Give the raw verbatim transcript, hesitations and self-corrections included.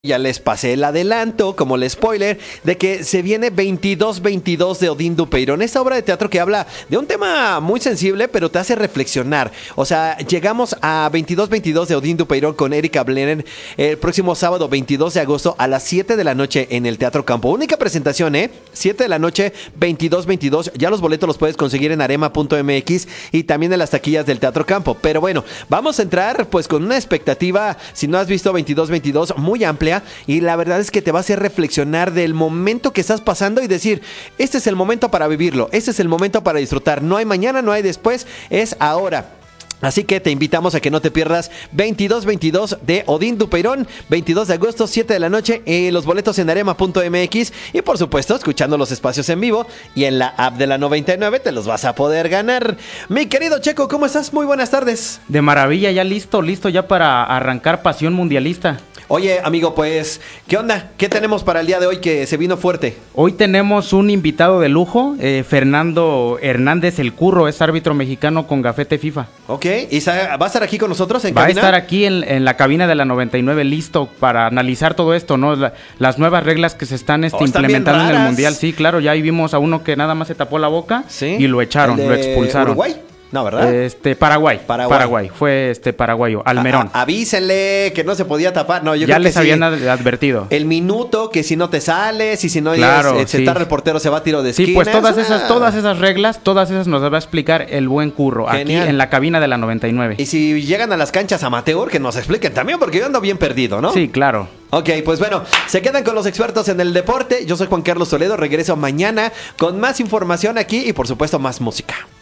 Ya les pasé el adelanto, como el spoiler, de que se viene veintidós veintidós de Odín Dupeirón. Esta obra de teatro que habla de un tema muy sensible, pero te hace reflexionar. O sea, llegamos a veintidós veintidós de Odín Dupeirón con Erika Blenner el próximo sábado veintidós de agosto a las siete de la noche en el Teatro Campo. Única presentación, ¿eh? siete de la noche, veintidós veintidós. Ya los boletos los puedes conseguir en arema punto m x y también en las taquillas del Teatro Campo. Pero bueno, vamos a entrar pues con una expectativa, si no has visto veintidós veintidós, muy amplia. Y la verdad es que te va a hacer reflexionar del momento que estás pasando y decir, este es el momento para vivirlo, este es el momento para disfrutar. No hay mañana, no hay después, es ahora. Así que te invitamos a que no te pierdas veintidós veintidós de Odín Dupeirón, veintidós de agosto, siete de la noche, eh, los boletos en arema punto m x y por supuesto escuchando los espacios en vivo y en la app de la noventa y nueve te los vas a poder ganar. Mi querido Checo, ¿cómo estás? Muy buenas tardes. De maravilla, ya listo, listo ya para arrancar Pasión Mundialista. Oye, amigo, pues, ¿qué onda? ¿Qué tenemos para el día de hoy que se vino fuerte? Hoy tenemos un invitado de lujo, eh, Fernando Hernández el Curro, es árbitro mexicano con gafete FIFA. Ok, ¿y va a estar aquí con nosotros en Va cabina? a estar aquí en, en la cabina de la noventa y nueve listo para analizar todo esto, ¿no? La, las nuevas reglas que se están, este, oh, están implementando en el Mundial. Sí, claro, ya ahí vimos a uno que nada más se tapó la boca, ¿sí? Y lo echaron, lo expulsaron. ¿Uruguay? No, ¿verdad? Este, Paraguay, Paraguay. Paraguay. Fue este paraguayo, Almerón. A, a, avísenle que no se podía tapar. No, yo ya creo les que habían sí. advertido. El minuto, que si no te sales y si no claro, llegas, sí. el portero se va a tiro de esquina. Sí, pues todas una... esas, todas esas reglas, todas esas nos va a explicar el buen Curro. Genial. Aquí en la cabina de la noventa y nueve. Y si llegan a las canchas amateur, que nos expliquen también, porque yo ando bien perdido, ¿no? Sí, claro. Ok, pues bueno, se quedan con los expertos en el deporte. Yo soy Juan Carlos Toledo, regreso mañana con más información aquí y por supuesto más música.